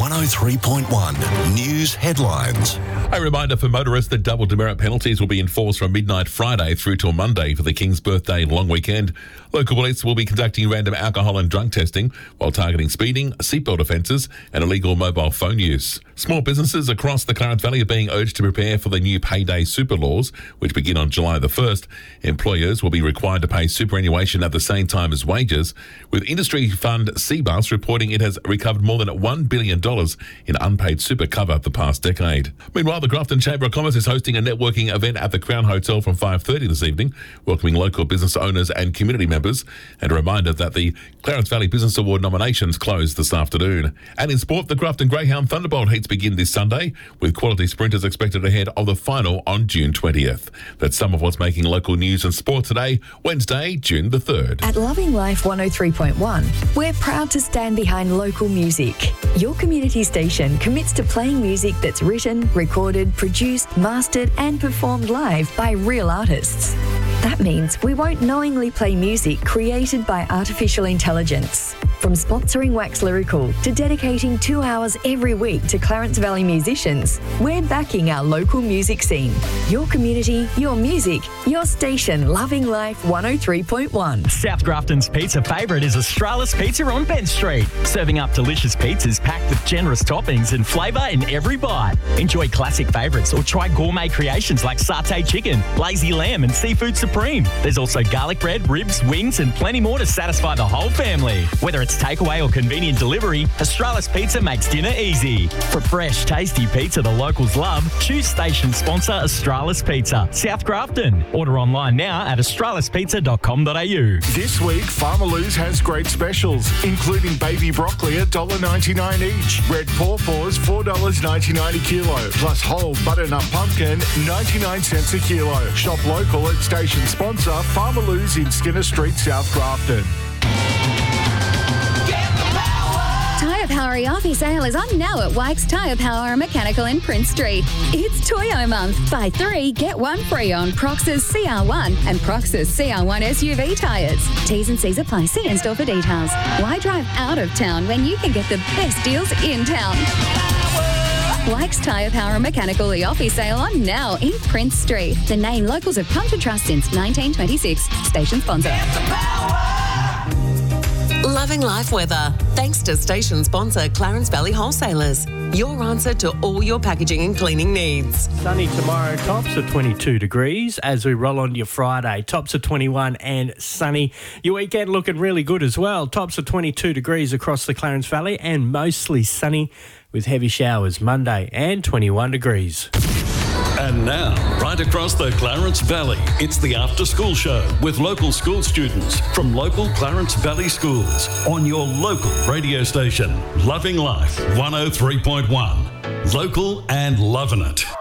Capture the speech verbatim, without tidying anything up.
one oh three point one News Headlines. A reminder for motorists that double demerit penalties will be enforced from midnight Friday through till Monday for the King's birthday long weekend. Local police will be conducting random alcohol and drug testing while targeting speeding, seatbelt offences and illegal mobile phone use. Small businesses across the Clarence Valley are being urged to prepare for the new payday super laws, which begin on July the first. Employers will be required to pay superannuation at the same time as wages, with industry fund C B U S reporting it has recovered more than one billion dollars in unpaid super cover the past decade. Meanwhile, the Grafton Chamber of Commerce is hosting a networking event at the Crown Hotel from five thirty this evening, welcoming local business owners and community members, and a reminder that the Clarence Valley Business Award nominations close this afternoon. And in sport, the Grafton Greyhound Thunderbolt heats begin this Sunday, with quality sprinters expected ahead of the final on June twentieth. That's some of what's making local news and sport today, Wednesday, June the third. At Loving Life one oh three point one, we're proud to stand behind local music. Your community station commits to playing music that's written, recorded, produced, mastered and performed live by real artists. That means we won't knowingly play music created by artificial intelligence. From sponsoring Wax Lyrical to dedicating two hours every week to Clarence Valley musicians, we're backing our local music scene. Your community, your music, your station, Loving Life one oh three point one. South Grafton's pizza favourite is Australis Pizza on Bent Street, serving up delicious pizzas packed with generous toppings and flavour in every bite. Enjoy classic favourites or try gourmet creations like satay chicken, lazy lamb and seafood supreme. There's also garlic bread, ribs, wings and plenty more to satisfy the whole family. Whether it's takeaway or convenient delivery, Australis Pizza makes dinner easy. For fresh, tasty pizza the locals love, choose station sponsor Australis Pizza, South Grafton. Order online now at australis pizza dot com dot a u. This week, Farmer Lou's has great specials, including baby broccoli at one dollar ninety-nine each, red pawpaws four dollars ninety-nine a kilo, plus whole butternut pumpkin ninety-nine cents a kilo. Shop local at station sponsor Farmer Lou's in Skinner Street, South Grafton. Tyre Power Office sale is on now at Wykes Tyre Power Mechanical in Prince Street. It's Toyo month. Buy three, get one free on Proxys C R one and Proxys C R one S U V tyres. T's and C's apply. See in-store for details. Why drive out of town when you can get the best deals in town? Wykes Tyre Power Mechanical the office sale on now in Prince Street. The name locals have come to trust since nineteen twenty-six. Station sponsor. Loving Life weather. Thanks to station sponsor Clarence Valley Wholesalers. Your answer to all your packaging and cleaning needs. Sunny tomorrow, tops of twenty-two degrees as we roll on to your Friday. Tops of twenty-one and sunny. Your weekend looking really good as well. Tops of twenty-two degrees across the Clarence Valley and mostly sunny with heavy showers Monday and twenty-one degrees. And now, right across the Clarence Valley, it's the After School Show with local school students from local Clarence Valley schools on your local radio station, Loving Life one oh three point one. Local and loving it.